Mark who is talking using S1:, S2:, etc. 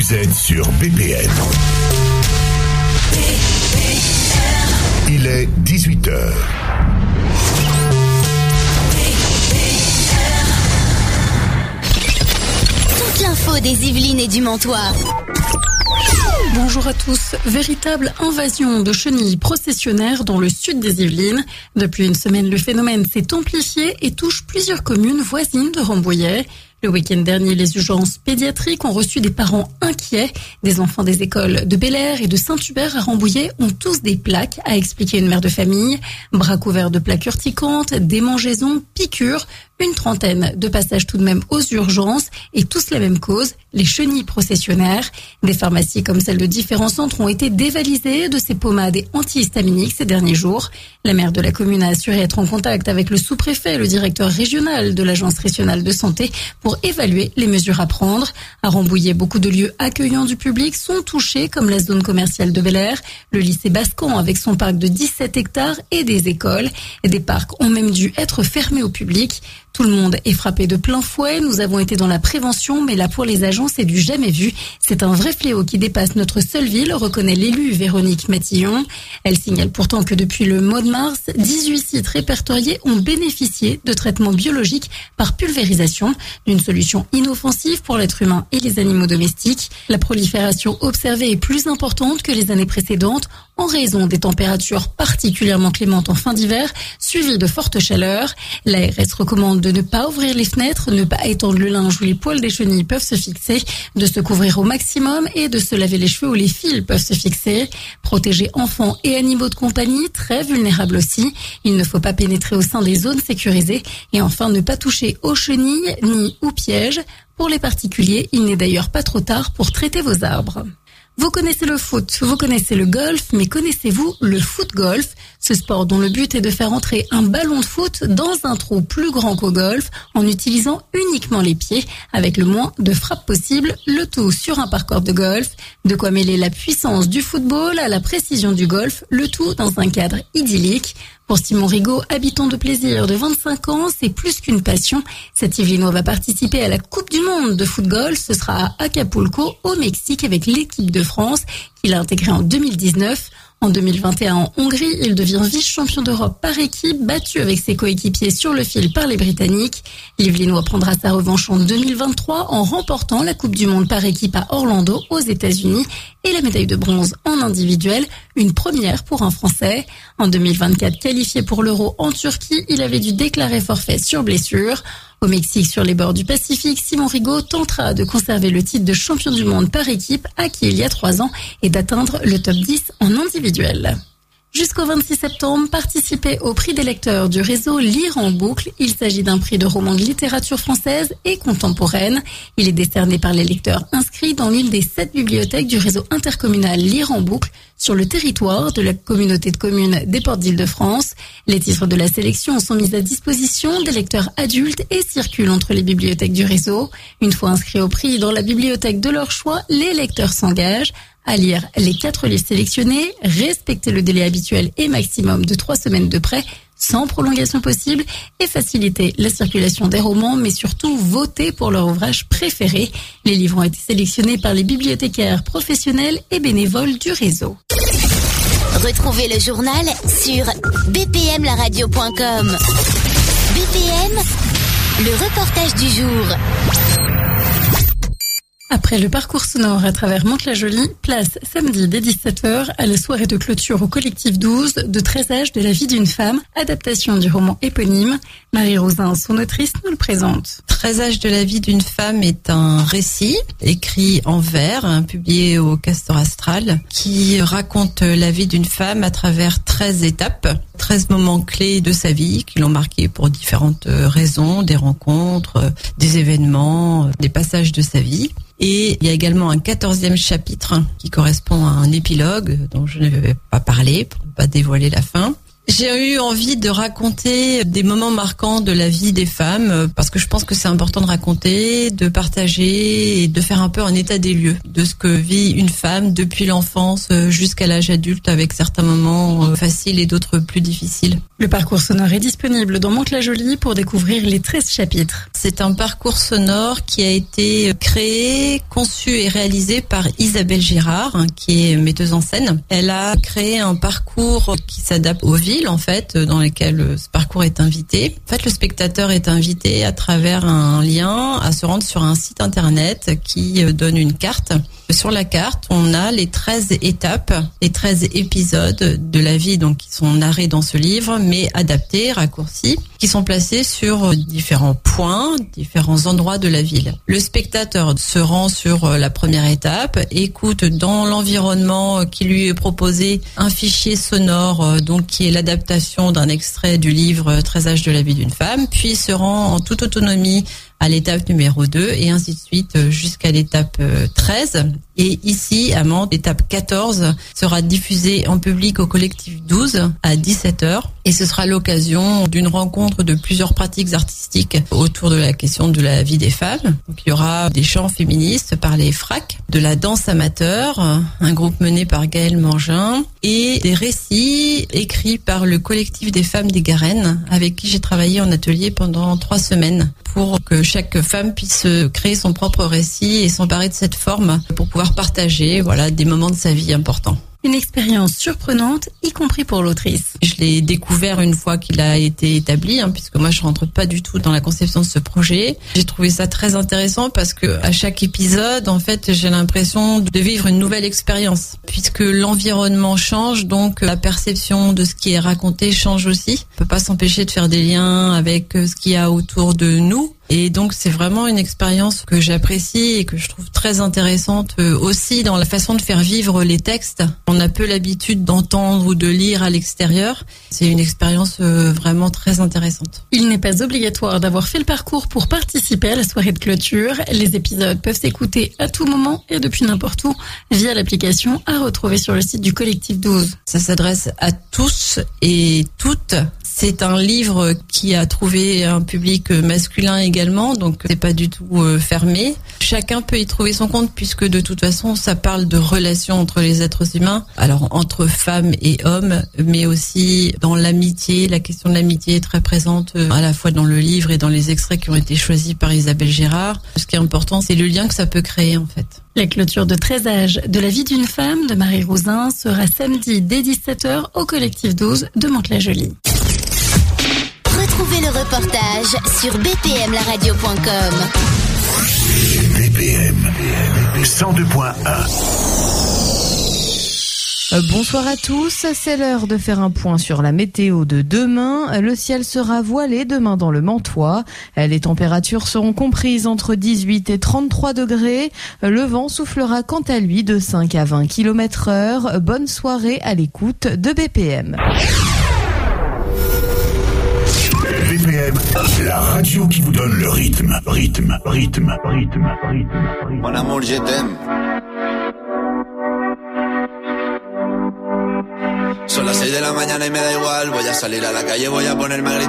S1: Vous êtes sur BPM. Il est 18h.
S2: Toute l'info des Yvelines et du Montois.
S3: Bonjour à tous. Véritable invasion de chenilles processionnaires dans le sud des Yvelines. Depuis une semaine, le phénomène s'est amplifié et touche plusieurs communes voisines de Rambouillet. Le week-end dernier, les urgences pédiatriques ont reçu des parents inquiets. Des enfants des écoles de Bel-Air et de Saint-Hubert à Rambouillet ont tous des plaques, a expliqué une mère de famille. Bras couverts de plaques urticantes, démangeaisons, piqûres, une trentaine de passages tout de même aux urgences et tous la même cause, les chenilles processionnaires. Des pharmacies comme celle de différents centres ont été dévalisées de ces pommades et antihistaminiques ces derniers jours. La maire de la commune a assuré être en contact avec le sous-préfet et le directeur régional de l'Agence régionale de santé pour évaluer les mesures à prendre. À Rambouillet, beaucoup de lieux accueillants du public sont touchés, comme la zone commerciale de Bel-Air, le lycée Bascan avec son parc de 17 hectares et des écoles. Et des parcs ont même dû être fermés au public. Tout le monde est frappé de plein fouet. Nous avons été dans la prévention, mais là pour les agents, c'est du jamais vu. C'est un vrai fléau qui dépasse notre seule ville, reconnaît l'élue Véronique Matillon. Elle signale pourtant que depuis le mois de mars, 18 sites répertoriés ont bénéficié de traitements biologiques par pulvérisation, d'une solution inoffensive pour l'être humain et les animaux domestiques. La prolifération observée est plus importante que les années précédentes en raison des températures particulièrement clémentes en fin d'hiver, suivies de fortes chaleurs. L'ARS recommande de ne pas ouvrir les fenêtres, ne pas étendre le linge où les poils des chenilles peuvent se fixer, de se couvrir au maximum et de se laver les cheveux où les fils peuvent se fixer. Protéger enfants et animaux de compagnie, très vulnérables aussi. Il ne faut pas pénétrer au sein des zones sécurisées. Et enfin, ne pas toucher aux chenilles, nids ou pièges. Pour les particuliers, il n'est d'ailleurs pas trop tard pour traiter vos arbres. Vous connaissez le foot, vous connaissez le golf, mais connaissez-vous le foot-golf? Ce sport dont le but est de faire entrer un ballon de foot dans un trou plus grand qu'au golf en utilisant uniquement les pieds avec le moins de frappes possible, le tout sur un parcours de golf. De quoi mêler la puissance du football à la précision du golf, le tout dans un cadre idyllique. Pour Simon Rigaud, habitant de plaisir de 25 ans, c'est plus qu'une passion. Cet Yvelinois va participer à la Coupe du Monde de foot-golf. Ce sera à Acapulco, au Mexique, avec l'équipe de France qu'il a intégrée en 2019. En 2021, en Hongrie, il devient vice-champion d'Europe par équipe, battu avec ses coéquipiers sur le fil par les Britanniques. L'Yvelinois prendra sa revanche en 2023 en remportant la Coupe du Monde par équipe à Orlando, aux États-Unis, et la médaille de bronze en individuel, une première pour un Français. En 2024, qualifié pour l'Euro en Turquie, il avait dû déclarer forfait sur blessure. Au Mexique, sur les bords du Pacifique, Simon Rigaud tentera de conserver le titre de champion du monde par équipe acquis il y a 3 ans et d'atteindre le top 10 en individuel. Jusqu'au 26 septembre, participez au prix des lecteurs du réseau Lire en boucle. Il s'agit d'un prix de romans de littérature française et contemporaine. Il est décerné par les lecteurs inscrits dans l'une des 7 bibliothèques du réseau intercommunal Lire en boucle sur le territoire de la communauté de communes des Portes d'Île-de-France. Les titres de la sélection sont mis à disposition des lecteurs adultes et circulent entre les bibliothèques du réseau. Une fois inscrits au prix dans la bibliothèque de leur choix, les lecteurs s'engagent à lire les 4 livres sélectionnés, respecter le délai habituel et maximum de 3 semaines de prêt, sans prolongation possible, et faciliter la circulation des romans, mais surtout voter pour leur ouvrage préféré. Les livres ont été sélectionnés par les bibliothécaires professionnels et bénévoles du réseau.
S2: Retrouvez le journal sur bpmlaradio.com. BPM, le reportage du jour.
S3: Après le parcours sonore à travers Mantes-la-Jolie, place samedi dès 17h à la soirée de clôture au collectif 12 de 13 âges de la vie d'une femme, adaptation du roman éponyme. Marie Rosin, son autrice, nous le présente.
S4: 13 âges de la vie d'une femme est un récit écrit en vers, publié au Castor Astral, qui raconte la vie d'une femme à travers 13 étapes, 13 moments clés de sa vie qui l'ont marquée pour différentes raisons, des rencontres, des événements, des passages de sa vie. Et il y a également un 14e chapitre qui correspond à un épilogue dont je ne vais pas parler pour ne pas dévoiler la fin. J'ai eu envie de raconter des moments marquants de la vie des femmes parce que je pense que c'est important de raconter, de partager et de faire un peu un état des lieux de ce que vit une femme depuis l'enfance jusqu'à l'âge adulte avec certains moments faciles et d'autres plus difficiles.
S3: Le parcours sonore est disponible dans Mantes-la-Jolie pour découvrir les 13 chapitres.
S4: C'est un parcours sonore qui a été créé, conçu et réalisé par Isabelle Girard, qui est metteuse en scène. Elle a créé un parcours qui s'adapte aux villes, en fait, dans lesquelles ce parcours est invité. En fait, le spectateur est invité à travers un lien à se rendre sur un site internet qui donne une carte. Sur la carte, on a les 13 étapes, les 13 épisodes de la vie, donc qui sont narrés dans ce livre, mais adaptés, raccourcis, qui sont placés sur différents points, différents endroits de la ville. Le spectateur se rend sur la première étape, écoute dans l'environnement qui lui est proposé un fichier sonore, donc qui est l'adaptation d'un extrait du livre 13 âges de la vie d'une femme, puis se rend en toute autonomie à l'étape numéro 2 et ainsi de suite jusqu'à l'étape 13. Et ici, à Mantes, l'étape 14 sera diffusée en public au collectif 12 à 17h. Et ce sera l'occasion d'une rencontre de plusieurs pratiques artistiques autour de la question de la vie des femmes. Donc, il y aura des chants féministes par les FRAC, de la danse amateur, un groupe mené par Gaëlle Mangin, et des récits écrits par le collectif des femmes des Garennes, avec qui j'ai travaillé en atelier pendant 3 semaines, pour que chaque femme puisse créer son propre récit et s'emparer de cette forme pour pouvoir partager, des moments de sa vie importants.
S3: Une expérience surprenante, y compris pour l'autrice.
S4: Je l'ai découvert une fois qu'il a été établi, puisque moi je rentre pas du tout dans la conception de ce projet. J'ai trouvé ça très intéressant parce que à chaque épisode, en fait, j'ai l'impression de vivre une nouvelle expérience, puisque l'environnement change, donc la perception de ce qui est raconté change aussi. On peut pas s'empêcher de faire des liens avec ce qu'il y a autour de nous. Et donc c'est vraiment une expérience que j'apprécie et que je trouve très intéressante aussi dans la façon de faire vivre les textes. On a peu l'habitude d'entendre ou de lire à l'extérieur. C'est une expérience vraiment très intéressante.
S3: Il n'est pas obligatoire d'avoir fait le parcours pour participer à la soirée de clôture. Les épisodes peuvent s'écouter à tout moment et depuis n'importe où via l'application à retrouver sur le site du collectif 12.
S4: Ça s'adresse à tous et toutes. C'est un livre qui a trouvé un public masculin également, donc c'est pas du tout fermé. Chacun peut y trouver son compte puisque de toute façon ça parle de relations entre les êtres humains, alors entre femmes et hommes, mais aussi dans l'amitié. La question de l'amitié est très présente à la fois dans le livre et dans les extraits qui ont été choisis par Isabelle Girard. Ce qui est important, c'est le lien que ça peut créer en fait.
S3: La clôture de 13 âges de la vie d'une femme de Marie Rouzin sera samedi dès 17h au collectif 12 de Mantes-la-Jolie.
S2: Retrouvez le reportage sur bpmlaradio.com.
S1: BPM 102.1.
S5: Bonsoir à tous, c'est l'heure de faire un point sur la météo de demain. Le ciel sera voilé demain dans le Mantois. Les températures seront comprises entre 18 et 33 degrés. Le vent soufflera quant à lui de 5 à 20 km/h. Bonne soirée à l'écoute de BPM.
S1: BPM, la radio qui vous donne le rythme.
S6: Mon amour, je t'aime. Son las 6 de la mañana y me da igual. Voy a salir a la calle, voy a ponerme a gritar.